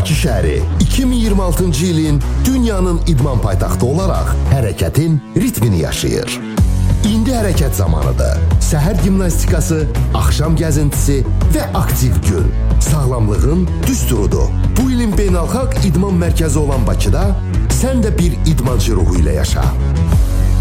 Bakı şəhəri 2026-cı ilin dünyanın idman paytaxtı olaraq hərəkətin ritmini yaşayır. İndi hərəkət zamanıdır. Səhər gimnastikası, axşam gəzintisi və aktiv gün. Sağlamlığın düsturudur. Bu ilin beynəlxalq idman mərkəzi olan Bakıda sən də bir idmançı ruhu ilə yaşa.